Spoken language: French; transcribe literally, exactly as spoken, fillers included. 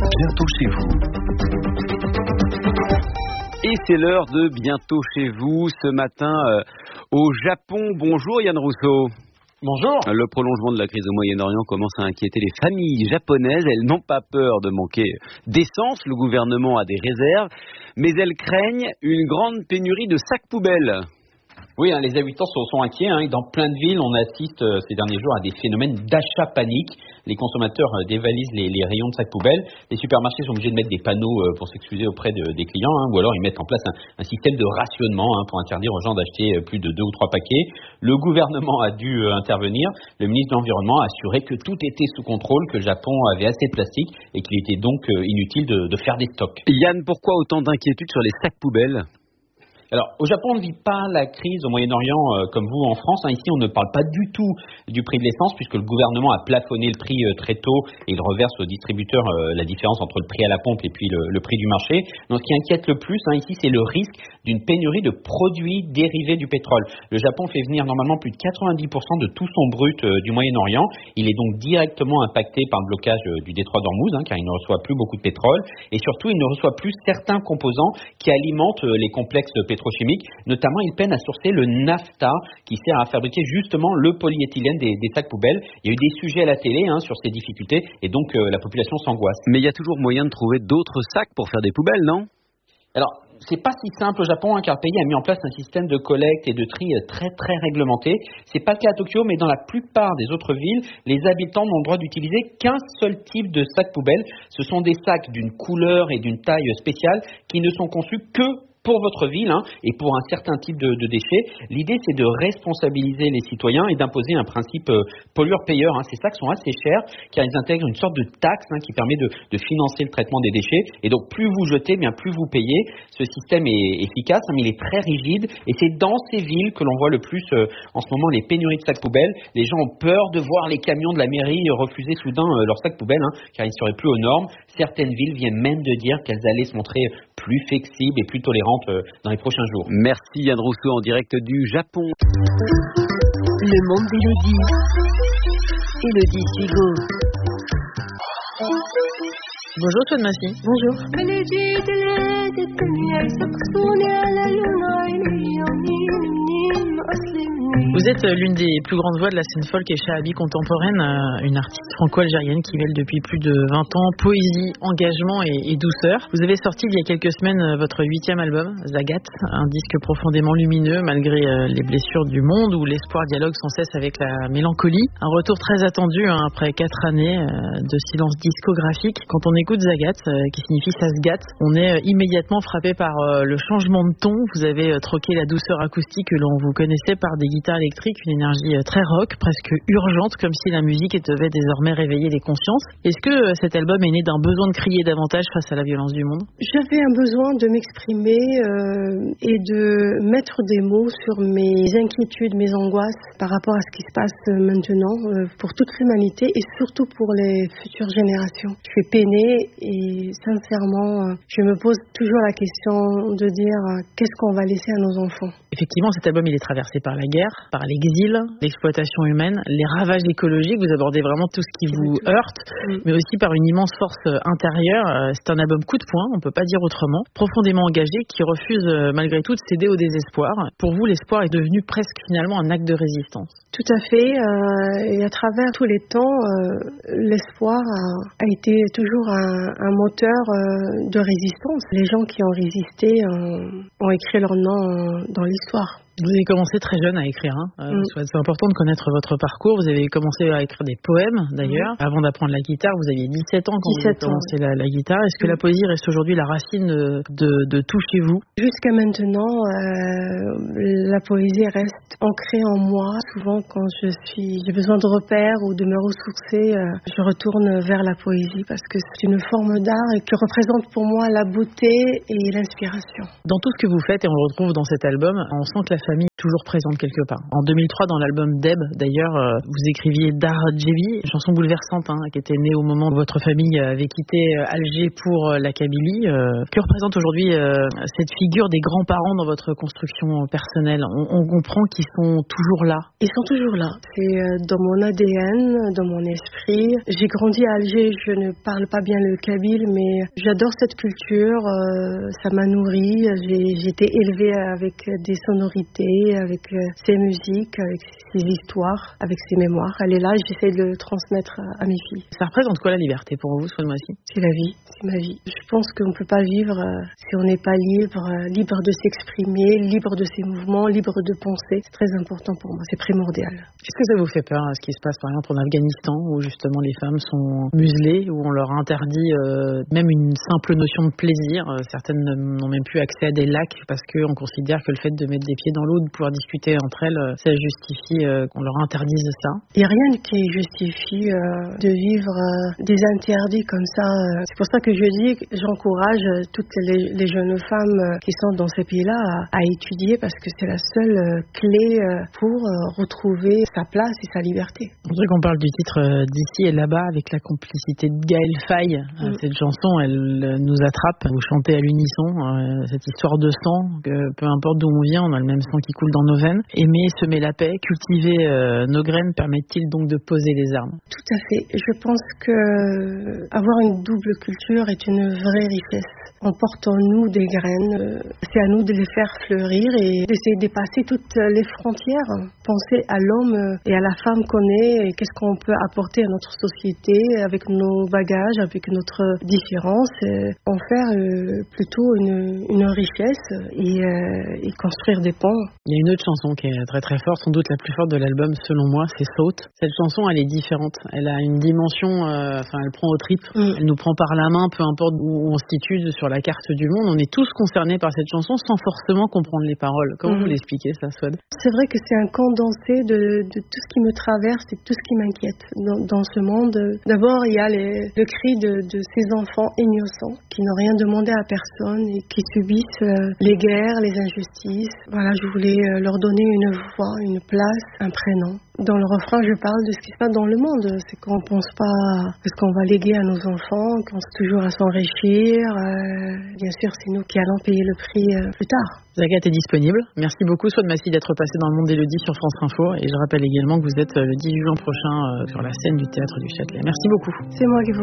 Bientôt chez vous. Et c'est l'heure de Bientôt chez vous, ce matin euh, au Japon. Bonjour Yann Rousseau. Bonjour. Le prolongement de la crise au Moyen-Orient commence à inquiéter les familles japonaises. Elles n'ont pas peur de manquer d'essence. Le gouvernement a des réserves, mais elles craignent une grande pénurie de sacs poubelles. Oui, hein, les habitants sont, sont inquiets. Hein, et dans plein de villes, on assiste euh, ces derniers jours à des phénomènes d'achat panique. Les consommateurs euh, dévalisent les, les rayons de sacs poubelles. Les supermarchés sont obligés de mettre des panneaux euh, pour s'excuser auprès de, des clients, hein, ou alors ils mettent en place un, un système de rationnement hein, pour interdire aux gens d'acheter euh, plus de deux ou trois paquets. Le gouvernement a dû euh, intervenir. Le ministre de l'Environnement a assuré que tout était sous contrôle, que le Japon avait assez de plastique et qu'il était donc euh, inutile de, de faire des stocks. Yann, pourquoi autant d'inquiétude sur les sacs poubelles ? Alors, au Japon, on ne vit pas la crise au Moyen-Orient euh, comme vous en France. Hein. Ici, on ne parle pas du tout du prix de l'essence puisque le gouvernement a plafonné le prix euh, très tôt et il reverse aux distributeurs euh, la différence entre le prix à la pompe et puis le, le prix du marché. Donc, ce qui inquiète le plus hein, ici, c'est le risque d'une pénurie de produits dérivés du pétrole. Le Japon fait venir normalement plus de quatre-vingt-dix pour cent de tout son brut euh, du Moyen-Orient. Il est donc directement impacté par le blocage euh, du détroit d'Ormuz hein, car il ne reçoit plus beaucoup de pétrole et surtout, il ne reçoit plus certains composants qui alimentent euh, les complexes pétroliers. Pétrochimiques. Notamment, ils peinent à sourcer le naphta qui sert à fabriquer justement le polyéthylène des, des sacs poubelles. Il y a eu des sujets à la télé hein, sur ces difficultés et donc euh, la population s'angoisse. Mais il y a toujours moyen de trouver d'autres sacs pour faire des poubelles, non ? Alors, c'est pas si simple au Japon hein, car le pays a mis en place un système de collecte et de tri très très réglementé. C'est pas le cas à Tokyo, mais dans la plupart des autres villes, les habitants n'ont le droit d'utiliser qu'un seul type de sac poubelle. Ce sont des sacs d'une couleur et d'une taille spéciale qui ne sont conçus que pour votre ville hein, et pour un certain type de, de déchets. L'idée, c'est de responsabiliser les citoyens et d'imposer un principe euh, pollueur-payeur. Hein. Ces sacs sont assez chers car ils intègrent une sorte de taxe hein, qui permet de, de financer le traitement des déchets. Et donc, plus vous jetez, bien plus vous payez. Ce système est efficace, hein, mais il est très rigide. Et c'est dans ces villes que l'on voit le plus euh, en ce moment les pénuries de sacs poubelles. Les gens ont peur de voir les camions de la mairie refuser soudain euh, leurs sacs poubelles hein, car ils ne seraient plus aux normes. Certaines villes viennent même de dire qu'elles allaient se montrer plus flexibles et plus tolérantes dans les prochains jours. Merci Yann Rousseau en direct du Japon. Le monde d'Élodie. Élodie Sigo. Bonjour Toine Massy. Bonjour. Vous êtes l'une des plus grandes voix de la scène folk et shahabi contemporaine, une artiste franco-algérienne qui mêle depuis plus de vingt ans poésie, engagement et, et douceur. Vous avez sorti il y a quelques semaines votre huitième album, Zagat, un disque profondément lumineux malgré les blessures du monde où l'espoir dialogue sans cesse avec la mélancolie. Un retour très attendu hein, après quatre années de silence discographique. Quand on écoute Zagat, qui signifie ça se gâte, on est immédiatement frappé par le changement de ton. Vous avez troqué la douceur acoustique que l'on vous connaissait par des guitares électriques, une énergie très rock, presque urgente, comme si la musique devait désormais réveiller les consciences. Est-ce que cet album est né d'un besoin de crier davantage face à la violence du monde ? J'avais un besoin de m'exprimer euh, et de mettre des mots sur mes inquiétudes, mes angoisses par rapport à ce qui se passe maintenant euh, pour toute l'humanité et surtout pour les futures générations. Je suis peinée et sincèrement, euh, je me pose toujours la question de dire euh, qu'est-ce qu'on va laisser à nos enfants. Effectivement, cet album il est traversé par la guerre, par l'exil, l'exploitation humaine, les ravages écologiques. Vous abordez vraiment tout ce qui vous heurte, mmh. mais aussi par une immense force intérieure. C'est un album coup de poing, on ne peut pas dire autrement, profondément engagé, qui refuse malgré tout de céder au désespoir. Pour vous, l'espoir est devenu presque finalement un acte de résistance. Tout à fait, euh, et à travers tous les temps, euh, l'espoir a, a été toujours un, un moteur euh, de résistance. Les gens qui ont résisté euh, ont écrit leur nom dans l'histoire. Vous avez commencé très jeune à écrire. Hein. Euh, mm. C'est important de connaître votre parcours. Vous avez commencé à écrire des poèmes, d'ailleurs. Mm. Avant d'apprendre la guitare, vous aviez dix-sept ans quand dix-sept vous avez commencé ans. La, la guitare. Est-ce que mm. la poésie reste aujourd'hui la racine de, de, de tout chez vous ? Jusqu'à maintenant, euh, la poésie reste ancrée en moi. Souvent, quand je suis, j'ai besoin de repères ou de me ressourcer, euh, je retourne vers la poésie parce que c'est une forme d'art et qui représente pour moi la beauté et l'inspiration. Dans tout ce que vous faites, et on le retrouve dans cet album, on sent que la famille toujours présente quelque part. En deux mille trois, dans l'album Deb, d'ailleurs, euh, vous écriviez Dar Djebi, une chanson bouleversante hein, qui était née au moment où votre famille avait quitté Alger pour la Kabylie. Euh, que représente aujourd'hui euh, cette figure des grands-parents dans votre construction personnelle? on, on comprend qu'ils sont toujours là. Ils sont toujours là. C'est dans mon A D N, dans mon esprit. J'ai grandi à Alger, je ne parle pas bien le kabyle, mais j'adore cette culture. Euh, ça m'a nourrie. J'ai, j'ai été élevée avec des sonorités, avec ses musiques, avec ses histoires, avec ses mémoires. Elle est là et j'essaie de le transmettre à, à mes filles. Ça représente quoi la liberté pour vous, Souad Moassi? C'est la vie, c'est ma vie. Je pense qu'on ne peut pas vivre euh, si on n'est pas libre, euh, libre de s'exprimer, libre de ses mouvements, libre de penser. C'est très important pour moi, c'est primordial. Est-ce que ça vous fait peur, ce qui se passe par exemple en Afghanistan, où justement les femmes sont muselées, où on leur interdit euh, même une simple notion de plaisir? Certaines n'ont même plus accès à des lacs parce qu'on considère que le fait de mettre des pieds dans l'eau, de pouvoir discuter entre elles, ça justifie euh, qu'on leur interdise ça. Il n'y a rien qui justifie euh, de vivre euh, des interdits comme ça. C'est pour ça que je dis que j'encourage toutes les, les jeunes femmes qui sont dans ces pays-là à, à étudier parce que c'est la seule euh, clé euh, pour euh, retrouver sa place et sa liberté. Je voudrais qu'on parle du titre euh, d'ici et là-bas avec la complicité de Gaël Faye. Mm. Cette chanson, elle nous attrape. Vous chantez à l'unisson euh, cette histoire de sang, que peu importe d'où on vient, on a le même sang qui coule dans nos veines. Aimer, semer la paix, cultiver euh, nos graines, permet-il donc de poser les armes? Tout à fait. Je pense que avoir une double culture est une vraie richesse. On porte en nous des graines. C'est à nous de les faire fleurir et d'essayer de dépasser toutes les frontières. Penser à l'homme et à la femme qu'on est et qu'est-ce qu'on peut apporter à notre société avec nos bagages, avec notre différence. En faire plutôt une, une richesse et, et construire des ponts. Il y a une autre chanson qui est très très forte, sans doute la plus forte de l'album selon moi, c'est Saute. Cette chanson, elle est différente. Elle a une dimension, euh, enfin elle prend aux tripes. Mm. Elle nous prend par la main, peu importe où on se situe sur la carte du monde. On est tous concernés par cette chanson sans forcément comprendre les paroles. Comment mmh. vous l'expliquez ça, Souad? C'est vrai que c'est un condensé de, de tout ce qui me traverse et tout ce qui m'inquiète dans, dans ce monde. D'abord, il y a les, le cri de, de ces enfants innocents qui n'ont rien demandé à personne et qui subissent euh, les guerres, les injustices. Voilà, je voulais euh, leur donner une voix, une place, un prénom. Dans le refrain, je parle de ce qui se passe dans le monde. C'est qu'on ne pense pas à ce qu'on va léguer à nos enfants, qu'on pense toujours à s'enrichir. Euh, bien sûr, c'est nous qui allons payer le prix euh, plus tard. Zagat est disponible. Merci beaucoup, Souad Moassi, d'être passé dans le monde d'Élodie sur France Info. Et je rappelle également que vous êtes le dix juin prochain euh, sur la scène du Théâtre du Châtelet. Merci beaucoup. C'est moi qui vous